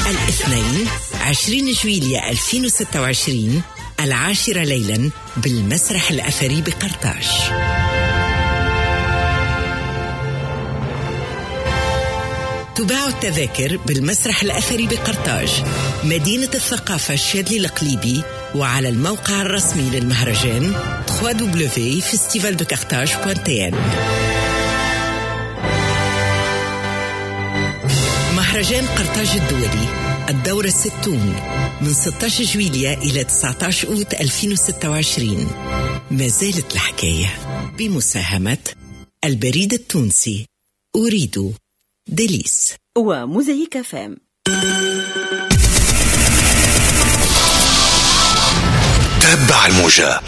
الاثنين 20 جويلية 2026 10 ليلا بالمسرح الأثري بقرطاج. تباع التذاكر بالمسرح الأثري بقرطاج مدينة الثقافة الشاذلي القليبي، وعلى الموقع الرسمي للمهرجان www.festivaldecarthage.tn. مهرجان قرطاج الدولي الدورة 60 من 16 جويلية إلى 19 أوت 2026. ما زالت الحكاية بمساهمة البريد التونسي أريد ديليس وموزايك فام. تبع الموجة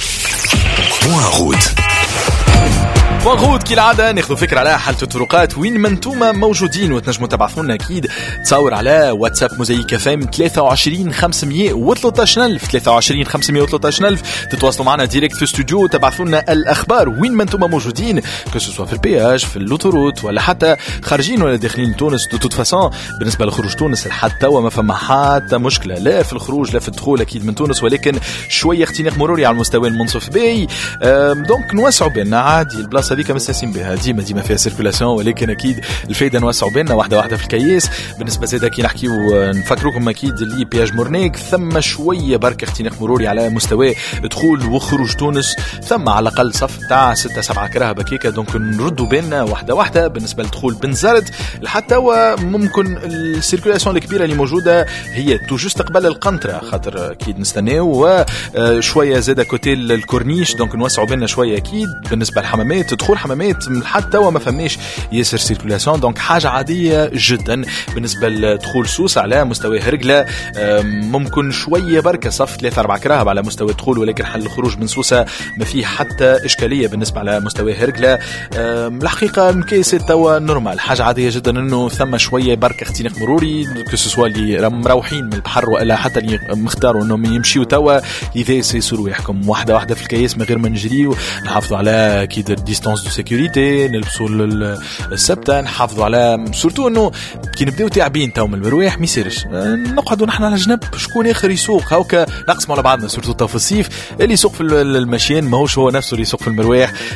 وغود كالعادة ناخذ فكرة على حالة الطرقات وين ما انتوما موجودين، وتنجموا تبعثونا أكيد تصور على واتساب موزايك فام 23 513 23 513 تتواصلوا معنا ديريكت في استوديو، تبعثونا الأخبار وين ما انتوما موجودين، كسوا في البياج في اللوتروت ولا حتى خارجين ولا داخلين تونس. دو توت فاسون بالنسبة لخروج تونس حتى وما فما حتى مشكلة، لا في الخروج لا في الدخول أكيد من تونس، ولكن شوية اختناق مروري على المستوى المنصف باي. دونك نوسعوا بيننا عادي البلاصة هذيك مستسين بها ديما فيها سيركولاسيون، ولكن اكيد الفايده نوسعوا بيننا واحده في الكياس. بالنسبه زاده كي نحكيو نفكروكم اكيد اللي بياج مورنيك ثم شويه برك اختناق مروري على مستوى دخول وخروج تونس، ثم على الاقل صف تاع 6-7 كراهب هكاكا. دونك نردوا بيننا واحده بالنسبه للدخول بنزرت حتى وممكن السيركولاسيون الكبيره اللي موجوده هي تو جوست قبل القنطره، خاطر اكيد نستناو وشويه زاده كوتي الكورنيش. دونك نوسعوا بيننا شويه اكيد بالنسبه للحمامات، تدخل حمامات حتى وما فماش ياسر سيركولاسيون. دونك حاجه عاديه جدا. بالنسبه لدخول سوس على مستوى هرقله ممكن شويه بركه صف 3-4 كراهب على مستوى الدخول، ولكن حل الخروج من سوسه ما فيه حتى اشكاليه بالنسبه على مستوى هرقله. الحقيقه مكيسه توا نورمال، حاجه عاديه جدا انه ثم شويه بركه اختناق مروري كسوا اللي مروحين من البحر والا حتى اللي مختاروا انهم يمشيوا توا يسيروا يحكم واحده في الكياس من غير ما نجريو، نحافظوا على اكيد ديستانس دو سيكوريتي، نلبسوا السبتة، نحافظوا على سورتو انه كي نبداو تعبين تو من المرويح ما يصيرش نقعدوا نحن على جنب شكون اخر يسوق هاوكا نقسموا على بعضنا، سورتو تو في الصيف اللي يسوق في المشيان ماهوش هو نفسه اللي يسوق في المرويح.